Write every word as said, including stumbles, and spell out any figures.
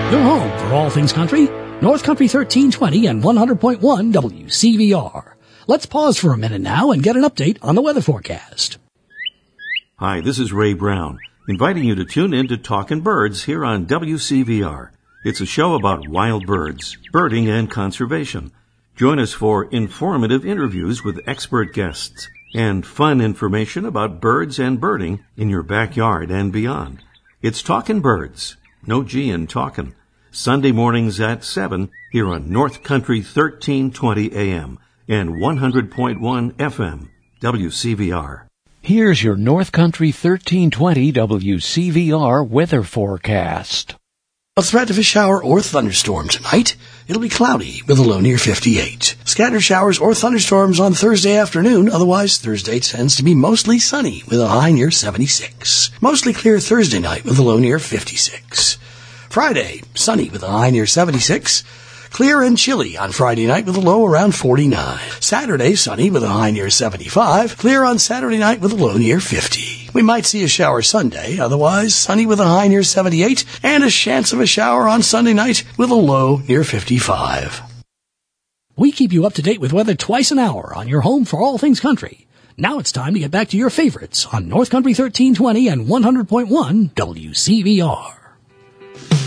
Your home for all things country, North Country thirteen twenty and one hundred point one W C V R. Let's pause for a minute now and get an update on the weather forecast. Hi, this is Ray Brown, inviting you to tune in to Talkin' Birds here on W C V R. It's a show about wild birds, birding, and conservation. Join us for informative interviews with expert guests and fun information about birds and birding in your backyard and beyond. It's Talkin' Birds, no G in talkin', Sunday mornings at seven here on North Country thirteen twenty A M and one hundred point one F M, W C V R. Here's your North Country thirteen twenty W C V R weather forecast. A threat of a shower or thunderstorm tonight. It'll be cloudy with a low near fifty-eight. Scattered showers or thunderstorms on Thursday afternoon. Otherwise, Thursday tends to be mostly sunny with a high near seventy-six. Mostly clear Thursday night with a low near fifty-six. Friday, sunny with a high near seventy-six. Clear and chilly on Friday night with a low around forty-nine. Saturday, sunny with a high near seventy-five. Clear on Saturday night with a low near fifty. We might see a shower Sunday, otherwise sunny with a high near seventy-eight, and a chance of a shower on Sunday night with a low near fifty-five. We keep you up to date with weather twice an hour on your home for all things country. Now it's time to get back to your favorites on North Country thirteen twenty and one hundred point one W C V R.